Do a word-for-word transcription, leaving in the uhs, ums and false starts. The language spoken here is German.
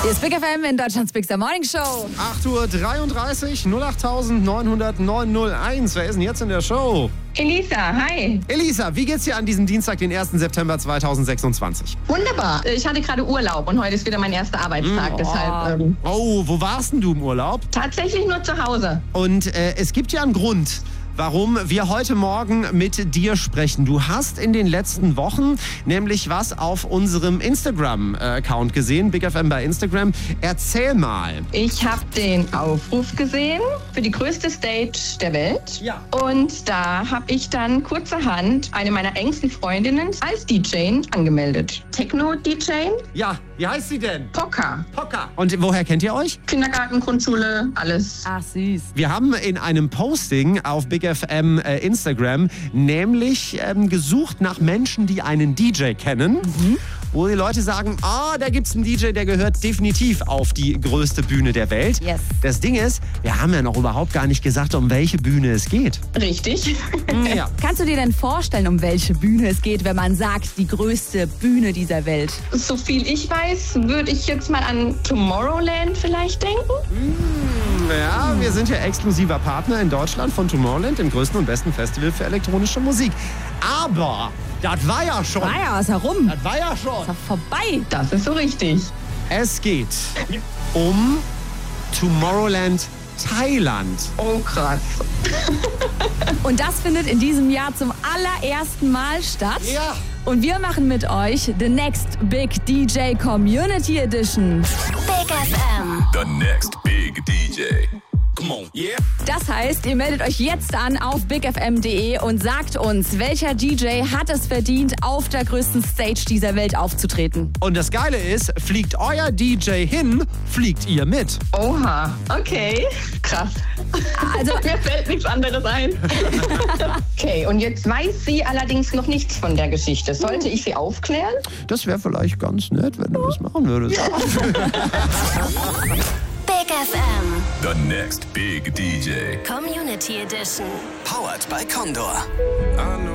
Hier ist Big F M in Deutschlands Bigster Morning Show. acht Uhr dreiunddreißig, null acht neun null null neun null eins. Wer ist denn jetzt in der Show? Elisa, hi. Elisa, wie geht's dir an diesem Dienstag, den ersten September zweitausendsechsundzwanzig? Wunderbar. Ich hatte gerade Urlaub und heute ist wieder mein erster Arbeitstag. Mm, oh. Deshalb ähm, Oh, wo warst denn du im Urlaub? tatsächlich nur zu Hause. Und äh, es gibt ja einen Grund, warum wir heute Morgen mit dir sprechen. Du hast in den letzten Wochen nämlich was auf unserem Instagram-Account gesehen, Big F M bei Instagram. Erzähl mal. Ich habe den Aufruf gesehen für die größte Stage der Welt. Ja. Und da habe ich dann kurzerhand eine meiner engsten Freundinnen als D J angemeldet. Techno-D J, Ja, wie heißt sie denn? Poker. Pocker. Und woher kennt ihr euch? Kindergarten, Grundschule, alles. Ach, süß. Wir haben in einem Posting auf Big F M äh, Instagram nämlich ähm, gesucht nach Menschen, die einen D J kennen. Mhm. Wo die Leute sagen, ah, da gibt's einen D J, der gehört definitiv auf die größte Bühne der Welt. Yes. Das Ding ist, wir haben ja noch überhaupt gar nicht gesagt, um welche Bühne es geht. Richtig. Ja. Kannst du dir denn vorstellen, um welche Bühne es geht, wenn man sagt, die größte Bühne dieser Welt? So viel ich weiß, würde ich jetzt mal an Tomorrowland vielleicht denken. Ja, wir sind ja exklusiver Partner in Deutschland von Tomorrowland, dem größten und besten Festival für elektronische Musik. Aber das war ja schon. Ah ja, ist herum. Das war ja schon. Ist doch vorbei. Das ist so richtig. Es geht um Tomorrowland Thailand. Oh, krass. Und das findet in diesem Jahr zum allerersten Mal statt. Ja. Und wir machen mit euch The Next Big D J Community Edition. Big F M. The next big D J. Come on, yeah. Das heißt, ihr meldet euch jetzt an auf big f m punkt d e und sagt uns, welcher D J hat es verdient, auf der größten Stage dieser Welt aufzutreten. Und das Geile ist, fliegt euer D J hin, fliegt ihr mit. Oha, okay. Krass. Also, Mir fällt nichts anderes ein. Okay, und jetzt weiß sie allerdings noch nichts von der Geschichte. Sollte ich sie aufklären? Das wäre vielleicht ganz nett, wenn du das machen würdest. Big F M. The next big D J. Community Edition. Powered by Condor.